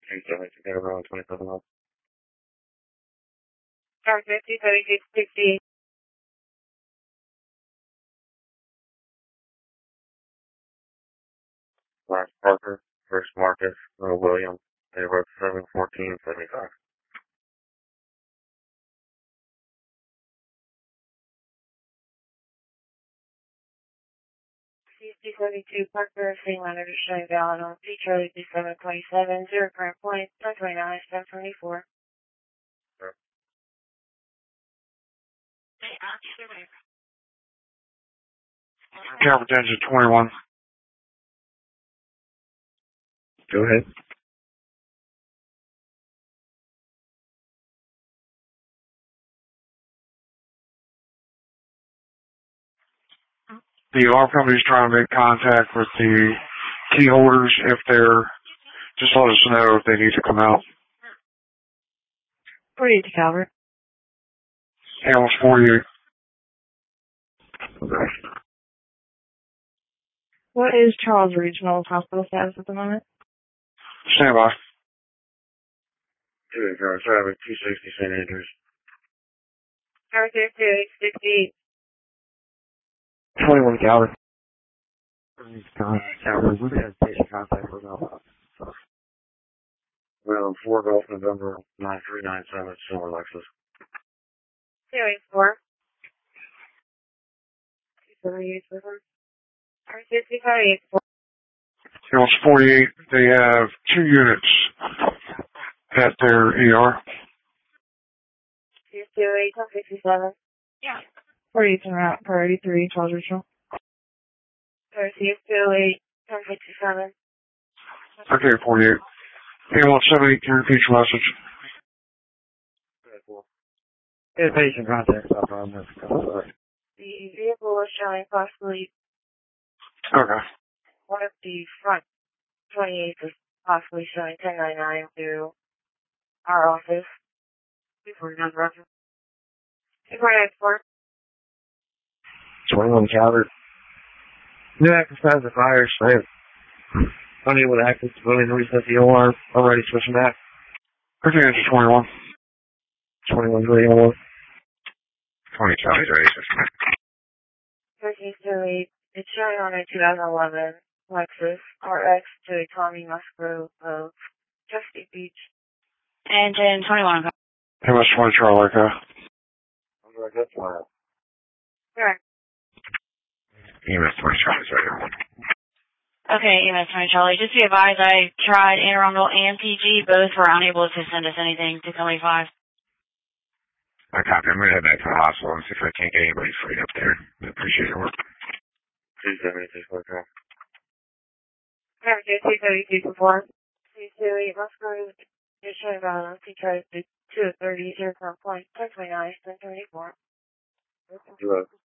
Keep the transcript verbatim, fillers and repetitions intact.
Two seventy-two, got around twenty-seven miles. Car fifty, thirty-six, sixty. Last Parker, first Marcus, uh, William. They were seven fourteen seventy-five. C C seventy-two, Parker, same line under showing valid on C Charlie two seven twenty-seven, zero current point, ten twenty-nine, ten twenty-four. Sure. Calvert engine twenty-one. Go ahead. The alarm company's trying to make contact with the key holders. If they're, just let us know if they need to come out. forty-eight to Calvert. Hamels forty-eight. What is Charles Regional Hospital status at the moment? Stand by. Two eight zero seven, two sixty Saint Andrews. Car fifty, eight sixty-eight. twenty-one Calvert. Calvert, we had patient contact with them. Well, four Golf November nine three nine seven, Silver Lexus. two eight four. two seventy-eight with them. Car fifty, five eight four. Hamels forty-eight. They have two units at their E R. two two eight, ten fifty-seven. Yeah. forty-eight en route, priority three, Charles Regional. Car two two eight, ten fifty-seven. Okay, forty-eight. Hamels seventy-eight, can you repeat your message? We had patient contact stuff on this. The vehicle was showing possibly Okay. one of the front twenty-eight is possibly showing ten ninety-nine to our office. Before number of two four nine four. twenty-one Calvert. New active signs of fire, slam. Unable to access the building, reset the alarm. Already switching back. Okay, engine twenty-one. twenty-one William one. twenty Charlie, ready, switching back. thirteen two eight. It's showing on a two thousand eleven Lexus R X to Tommy Musgrove of Chesapeake Beach. Engine twenty-one. Hamels twenty Charlie, okay. I'm going to get one. Correct. E M S twenty Charlie, ready. Okay, E M S twenty Charlie. Just be advised, I tried Interrundle and P G. Both were unable to send us anything to Kelly five. I copy. I'm going to head back to the hospital and see if I can't get anybody freed up there. I appreciate your work. two seventy-two, okay. Car two thirty-two to four. two two eight Musgrove. Just showing balance. He tried to two thirty, zero point, ten twenty-nine, ten twenty-four. Do a